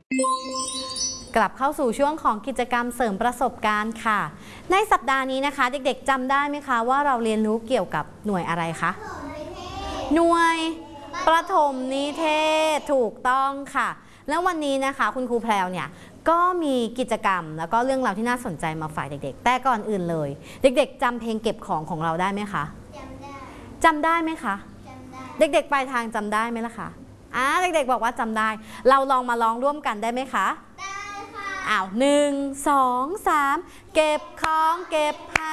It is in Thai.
กลับเข้าสู่ช่วงของกิจกรรมเสริมประสบการณ์ค่ะในสัปดาห์นี้นะคะเด็กๆจำได้ไหมคะว่าเราเรียนรู้เกี่ยวกับหน่วยอะไรคะหน่วยประถมนิเทศถูกต้องค่ะแล้ววันนี้นะคะคุณครูแพรวเนี่ยก็มีกิจกรรมแล้วก็เรื่องราวที่น่าสนใจมาฝากเด็กๆแต่ก่อนอื่นเลยเด็กๆจำเพลงเก็บของเราได้ไหมคะจำได้ไหมคะเด็กๆปลายทางจำได้ไหมล่ะคะเด็กๆบอกว่าจำได้เราลองมาร้องร่วมกันได้ไหมคะได้ค่ะ1 2 3เก็บของเก็บ